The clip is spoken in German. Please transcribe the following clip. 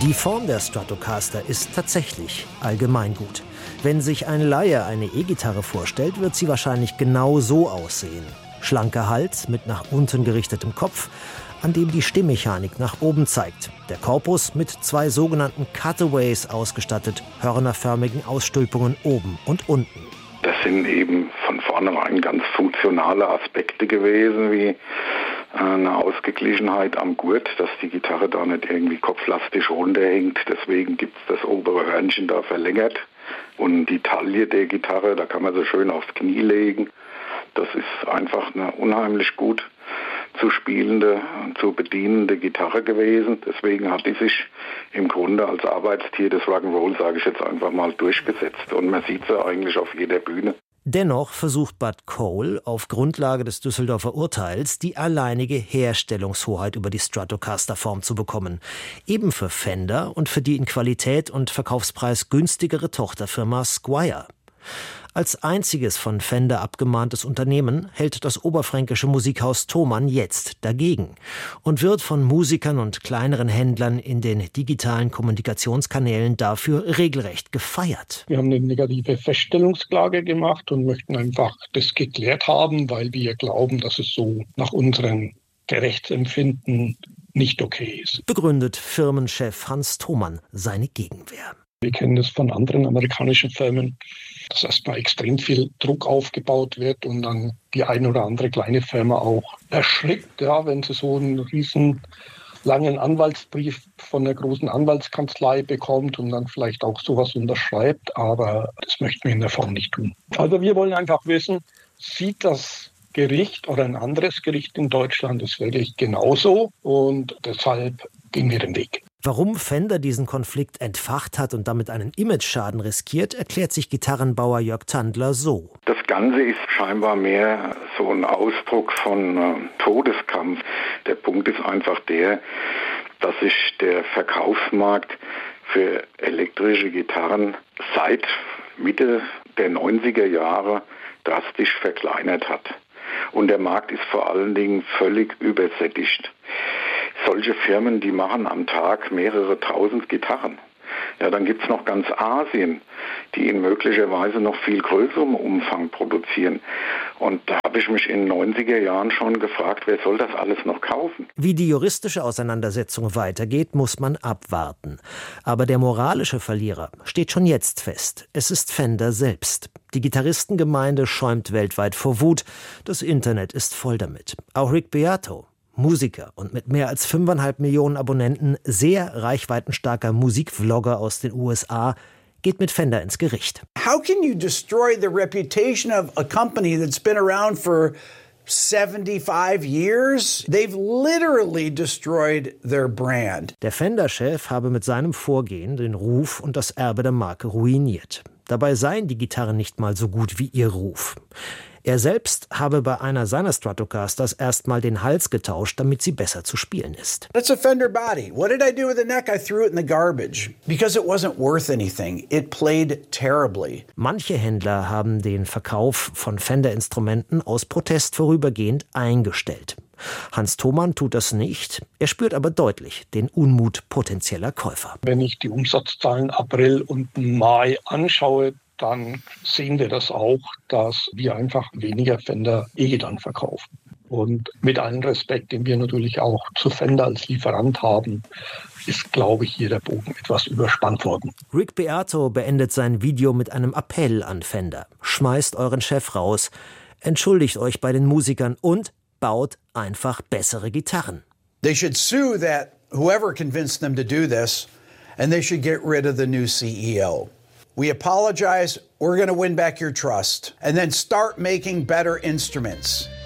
Die Form der Stratocaster ist tatsächlich allgemeingut. Wenn sich ein Laie eine E-Gitarre vorstellt, wird sie wahrscheinlich genau so aussehen. Schlanker Hals mit nach unten gerichtetem Kopf, an dem die Stimmmechanik nach oben zeigt. Der Korpus mit 2 sogenannten Cutaways ausgestattet, hörnerförmigen Ausstülpungen oben und unten. Das sind eben von vornherein ganz funktionale Aspekte gewesen, wie eine Ausgeglichenheit am Gurt, dass die Gitarre da nicht irgendwie kopflastig runterhängt. Deswegen gibt es das obere Hörnchen da verlängert. Und die Taille der Gitarre, da kann man so schön aufs Knie legen. Das ist einfach eine unheimlich gut zu spielende, zu bedienende Gitarre gewesen. Deswegen hat die sich im Grunde als Arbeitstier des Rock'n'Roll, sage ich jetzt einfach mal, durchgesetzt. Und man sieht sie eigentlich auf jeder Bühne. Dennoch versucht Bud Cole auf Grundlage des Düsseldorfer Urteils die alleinige Herstellungshoheit über die Stratocaster-Form zu bekommen. Eben für Fender und für die in Qualität und Verkaufspreis günstigere Tochterfirma Squier. Als einziges von Fender abgemahntes Unternehmen hält das oberfränkische Musikhaus Thomann jetzt dagegen und wird von Musikern und kleineren Händlern in den digitalen Kommunikationskanälen dafür regelrecht gefeiert. Wir haben eine negative Feststellungsklage gemacht und möchten einfach das geklärt haben, weil wir glauben, dass es so nach unserem Rechtsempfinden nicht okay ist. Begründet Firmenchef Hans Thomann seine Gegenwehr. Wir kennen das von anderen amerikanischen Firmen, dass erstmal extrem viel Druck aufgebaut wird und dann die ein oder andere kleine Firma auch erschrickt, ja, wenn sie so einen riesen langen Anwaltsbrief von einer großen Anwaltskanzlei bekommt und dann vielleicht auch sowas unterschreibt. Aber das möchten wir in der Form nicht tun. Also wir wollen einfach wissen, sieht das Gericht oder ein anderes Gericht in Deutschland es wirklich genauso? Und deshalb gehen wir den Weg. Warum Fender diesen Konflikt entfacht hat und damit einen Imageschaden riskiert, erklärt sich Gitarrenbauer Jörg Tandler so. Das Ganze ist scheinbar mehr so ein Ausdruck von Todeskampf. Der Punkt ist einfach der, dass sich der Verkaufsmarkt für elektrische Gitarren seit Mitte der 90er Jahre drastisch verkleinert hat. Und der Markt ist vor allen Dingen völlig übersättigt. Solche Firmen, die machen am Tag mehrere tausend Gitarren. Ja, dann gibt's noch ganz Asien, die in möglicherweise noch viel größerem Umfang produzieren. Und da habe ich mich in den 90er Jahren schon gefragt, wer soll das alles noch kaufen? Wie die juristische Auseinandersetzung weitergeht, muss man abwarten. Aber der moralische Verlierer steht schon jetzt fest. Es ist Fender selbst. Die Gitarristengemeinde schäumt weltweit vor Wut. Das Internet ist voll damit. Auch Rick Beato, Musiker und mit mehr als 5,5 Millionen Abonnenten, sehr reichweitenstarker Musikvlogger aus den USA, geht mit Fender ins Gericht. How can you destroy the reputation of a company that's been around for 75 years? They've literally destroyed their brand. Der Fender-Chef habe mit seinem Vorgehen den Ruf und das Erbe der Marke ruiniert. Dabei seien die Gitarren nicht mal so gut wie ihr Ruf. Er selbst habe bei einer seiner Stratocasters erstmal den Hals getauscht, damit sie besser zu spielen ist. That's a Fender body. What did I do with the neck? I threw it in the garbage. Because it wasn't worth anything. It played terribly. Manche Händler haben den Verkauf von Fender-Instrumenten aus Protest vorübergehend eingestellt. Hans Thomann tut das nicht. Er spürt aber deutlich den Unmut potenzieller Käufer. Wenn ich die Umsatzzahlen April und Mai anschaue, dann sehen wir das auch, dass wir einfach weniger Fender E-Gitarren verkaufen. Und mit allem Respekt, den wir natürlich auch zu Fender als Lieferant haben, ist, glaube ich, hier der Bogen etwas überspannt worden. Rick Beato beendet sein Video mit einem Appell an Fender. Schmeißt euren Chef raus, entschuldigt euch bei den Musikern und baut einfach bessere Gitarren. They should sue that whoever convinced them to do this, and they should get rid of the new CEO. We apologize, we're going to win back your trust, and then start making better instruments.